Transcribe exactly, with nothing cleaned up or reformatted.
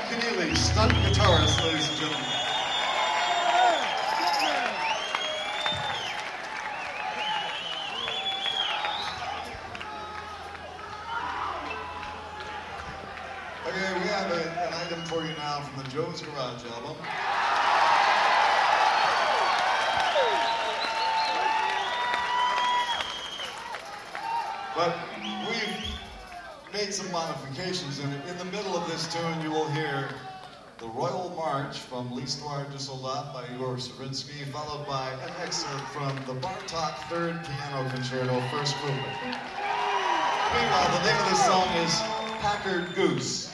Keneally, stunt guitarist, ladies and gentlemen. Okay, we have a, an item for you now from the Joe's Garage album. But we've made some modifications in it. In the middle of this tune, you will hear the Royal March from L'Histoire de Soldat by Igor Stravinsky, followed by an excerpt from the Bartok Third Piano Concerto, first movement. Meanwhile, the name of this song is Packard Goose.